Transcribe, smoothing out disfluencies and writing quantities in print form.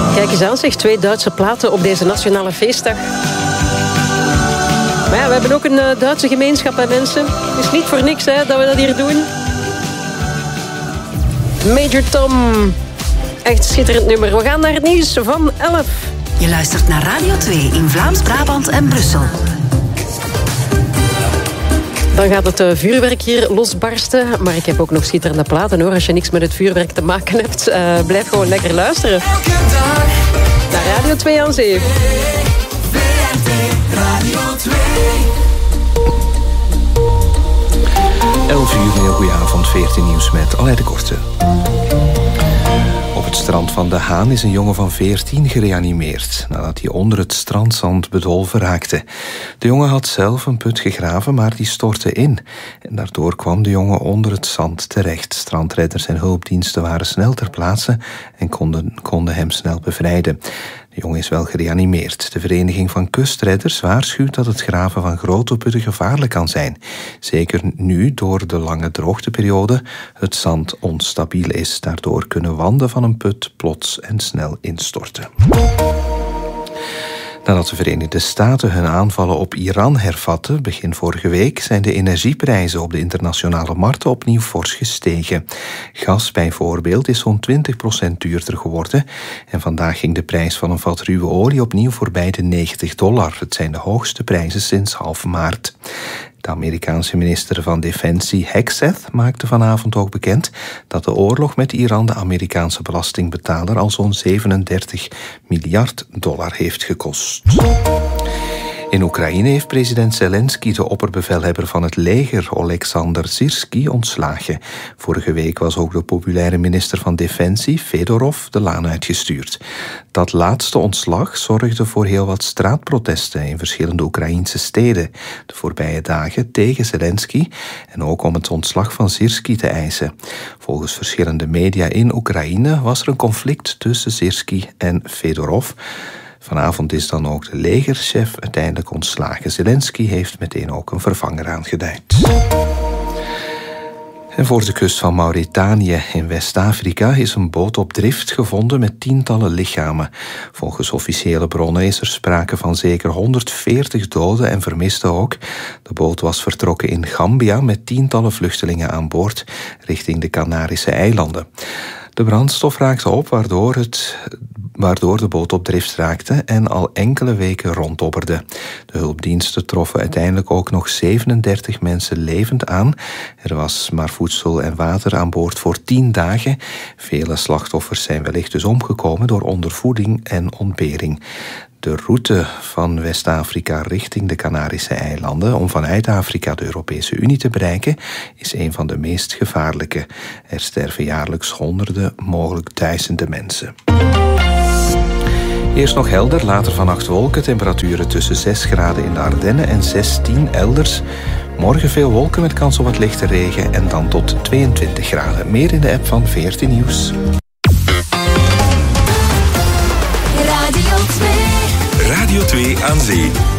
Kijk eens aan, zeg, 2 Duitse platen op deze nationale feestdag. Maar ja, we hebben ook een Duitse gemeenschap bij mensen. Het is niet voor niks hè, dat we dat hier doen. Major Tom. Echt schitterend nummer. We gaan naar het nieuws van 11. Je luistert naar Radio 2 in Vlaams-Brabant en Brussel. Dan gaat het vuurwerk hier losbarsten. Maar ik heb ook nog schitterende platen hoor. Als je niks met het vuurwerk te maken hebt, blijf gewoon lekker luisteren. Naar Radio 2 aan Zee. Radio 2. 11 uur, een heel goede avond, 14 nieuws met Aleid de Korte. Op het strand van De Haan is een jongen van 14 gereanimeerd nadat hij onder het strandzand bedolven raakte. De jongen had zelf een put gegraven, maar die stortte in. En daardoor kwam de jongen onder het zand terecht. Strandredders en hulpdiensten waren snel ter plaatse en konden hem snel bevrijden. De jongen is wel gereanimeerd. De Vereniging van Kustredders waarschuwt dat het graven van grote putten gevaarlijk kan zijn. Zeker nu, door de lange droogteperiode, het zand onstabiel is. Daardoor kunnen wanden van een put plots en snel instorten. Nadat de Verenigde Staten hun aanvallen op Iran hervatten begin vorige week, zijn de energieprijzen op de internationale markten opnieuw fors gestegen. Gas bijvoorbeeld is zo'n 20% duurder geworden en vandaag ging de prijs van een vat ruwe olie opnieuw voorbij de $90. Het zijn de hoogste prijzen sinds half maart. De Amerikaanse minister van Defensie Hegseth maakte vanavond ook bekend dat de oorlog met Iran de Amerikaanse belastingbetaler al zo'n $37 miljard heeft gekost. In Oekraïne heeft president Zelensky de opperbevelhebber van het leger, Oleksandr Syrský, ontslagen. Vorige week was ook de populaire minister van Defensie, Fedorov, de laan uitgestuurd. Dat laatste ontslag zorgde voor heel wat straatprotesten in verschillende Oekraïnse steden de voorbije dagen tegen Zelensky en ook om het ontslag van Syrský te eisen. Volgens verschillende media in Oekraïne was er een conflict tussen Syrský en Fedorov. Vanavond is dan ook de legerchef uiteindelijk ontslagen. Zelensky heeft meteen ook een vervanger aangeduid. En voor de kust van Mauritanië in West-Afrika is een boot op drift gevonden met tientallen lichamen. Volgens officiële bronnen is er sprake van zeker 140 doden en vermisten ook. De boot was vertrokken in Gambia met tientallen vluchtelingen aan boord richting de Canarische eilanden. De brandstof raakte op, waardoor de boot op drift raakte en al enkele weken rondobberde. De hulpdiensten troffen uiteindelijk ook nog 37 mensen levend aan. Er was maar voedsel en water aan boord voor 10 dagen. Vele slachtoffers zijn wellicht dus omgekomen door ondervoeding en ontbering. De route van West-Afrika richting de Canarische eilanden om vanuit Afrika de Europese Unie te bereiken is een van de meest gevaarlijke. Er sterven jaarlijks honderden, mogelijk duizenden mensen. Eerst nog helder, later vannacht wolken. Temperaturen tussen 6 graden in de Ardennen en 16 elders. Morgen veel wolken met kans op wat lichte regen en dan tot 22 graden. Meer in de app van 14 Nieuws. Radio 2 aan Zee.